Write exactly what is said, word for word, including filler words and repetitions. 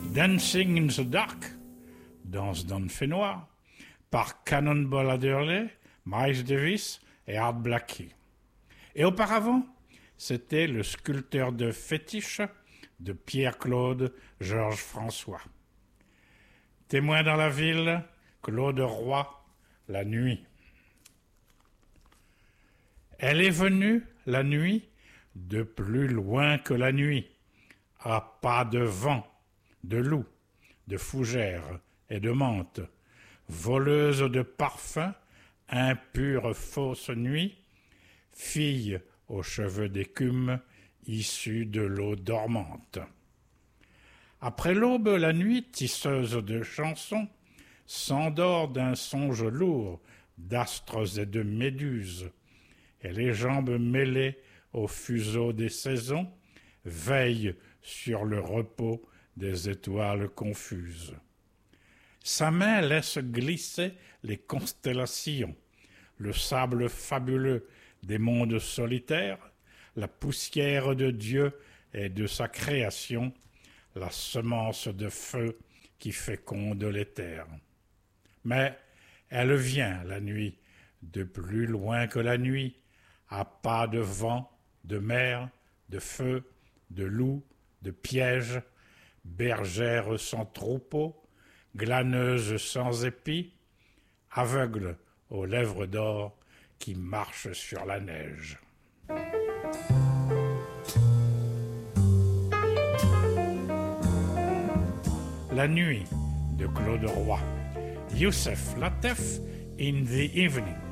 Dancing in the Dark, Danse dans le fait noir, par Cannonball Adderley, Miles Davis et Art Blakey. Et auparavant, c'était le sculpteur de fétiche de Pierre-Claude Georges François. Témoin dans la ville, Claude Roy, La nuit. Elle est venue, la nuit, de plus loin que la nuit, à pas de vent, de loup, de fougère et de menthe, voleuse de parfums, impure fausse nuit, fille aux cheveux d'écume, issue de l'eau dormante. Après l'aube, la nuit, tisseuse de chansons, s'endort d'un songe lourd d'astres et de méduses, et les jambes mêlées au fuseau des saisons veillent sur le repos des étoiles confuses. Sa main laisse glisser les constellations, le sable fabuleux des mondes solitaires, la poussière de Dieu et de sa création, la semence de feu qui féconde les terres. Mais elle vient, la nuit, de plus loin que la nuit, à pas de vent, de mer, de feu, de loup, de piège, bergère sans troupeau, glaneuse sans épis, aveugle aux lèvres d'or qui marche sur la neige. La nuit de Claude Roy. Youssef Lateef in the Evening.